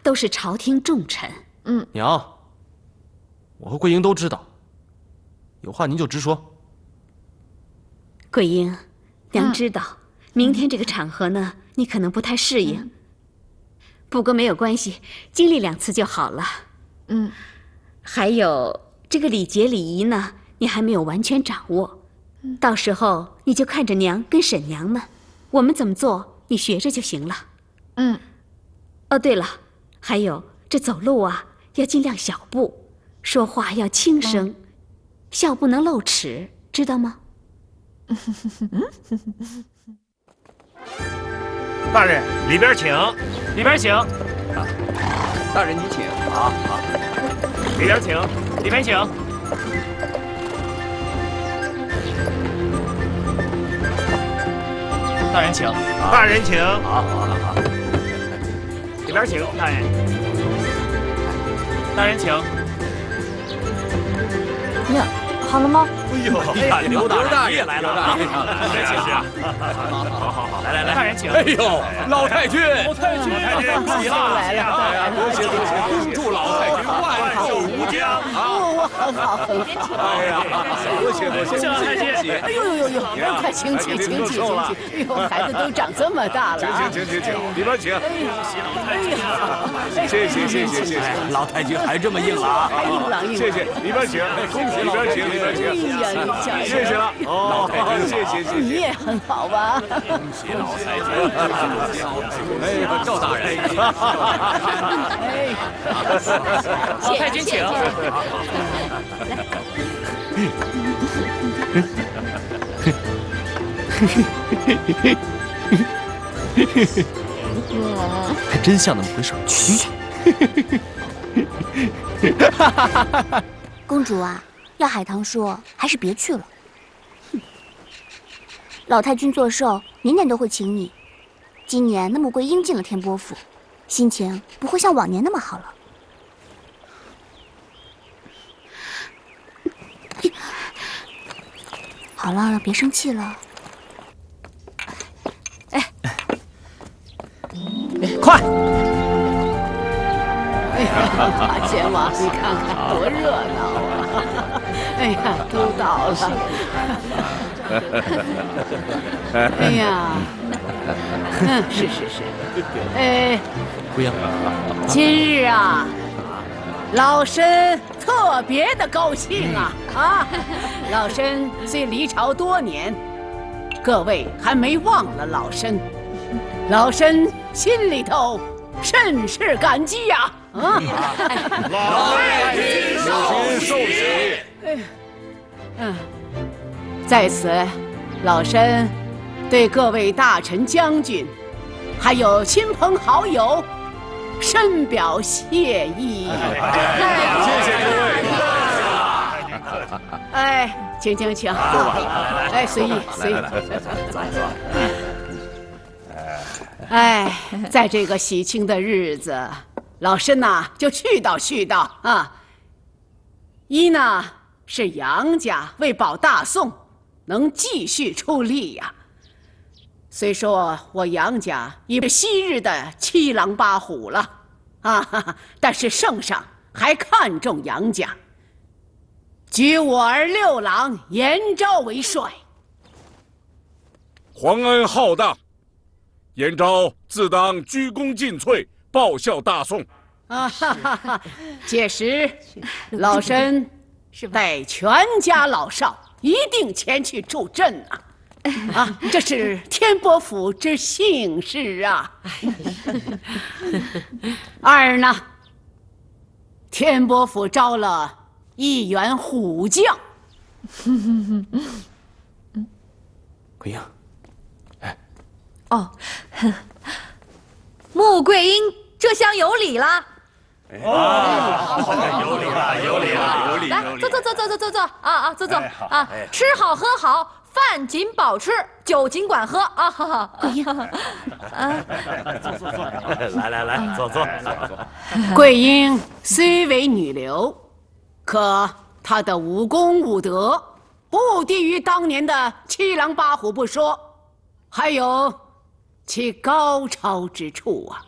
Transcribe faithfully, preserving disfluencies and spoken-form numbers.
都是朝廷重臣。 嗯， 娘，我和桂英都知道，有话您就直说。 桂英，娘知道，嗯、明天这个场合呢，你可能不太适应。嗯、不过没有关系，经历两次就好了。 嗯， 还有这个礼节礼仪呢，你还没有完全掌握。嗯、到时候你就看着娘跟婶娘们，我们怎么做，你学着就行了。 嗯。 哦，对了，还有这走路啊，要尽量小步，说话要轻声，嗯、笑不能露齿，知道吗？ 大人，里边请，里边请。 大人，你请。 好，好。里边请，里边请。大人请，大人请。好，好，好。里边请，大人。大人请。 呀，好了吗？ 哎呦，哎呀，刘大爷来了啊！来请啊！好好好，来来来，大人请。 哎呦，老太君， 老太君， 恭喜来了！ 哎呀，多谢多谢，恭祝老太君万寿无疆啊！ 我很好很好。 哎呀，多谢多谢， 老太君。 哎呦呦呦呦，快请起请起请起！哎呦，孩子都长这么大了。 请请请请请，里边请。 哎呀， 谢谢谢谢谢谢， 老太君还这么硬朗， 还硬朗硬朗。 谢谢，里边请，恭喜里边请里边请。 哎呀，你瞧， 谢谢了，老太君，谢谢谢谢。 你也很好吧？ 恭喜老太君！ 哎呀，赵大人， 哎， 老太君请。 还真像那么回事。 公主啊，要海棠说还是别去了。老太君做寿，年年都会请你。今年那穆桂英进了天波府，心情不会像往年那么好了。好了，别生气了。 哎， 快！ 哎呀，大前王，你看看多热闹啊！哎呀，都到了。哎呀，嗯，是是是。哎， 桂英， 今日啊，老身特别的高兴啊啊！老身虽离朝多年，各位还没忘了老身，老身心里头甚是感激呀！啊， 老太君受受喜。 嗯，在此，老身对各位大臣将军，还有亲朋好友，深表谢意。 谢谢各位。 哎，请请请，哎，随意随意。 坐坐。 哎，在这个喜庆的日子，老身呐就絮叨絮叨啊。一呢是杨家为保大宋，能继续出力呀。虽说我杨家已是昔日的七狼八虎了啊，但是圣上还看重杨家，举我儿六郎严昭为帅。 皇恩浩大，严昭自当鞠躬尽瘁，报效大宋。 啊哈哈哈！届时，老身带全家老少一定前去助阵啊！啊，这是天波府之幸事啊！二呢，天波府招了一员虎将。 桂英，哎， 哦，穆桂英这厢有礼啦！ 哦，有礼了，有礼了，有礼！ 来，坐坐坐坐坐坐坐啊啊，坐坐啊，吃好喝好，饭尽饱吃，酒尽管喝啊！哈哈，桂英，啊， 坐坐坐，来来来，坐坐。 桂英虽为女流，可她的武功武德不低于当年的七狼八虎不说，还有其高超之处啊！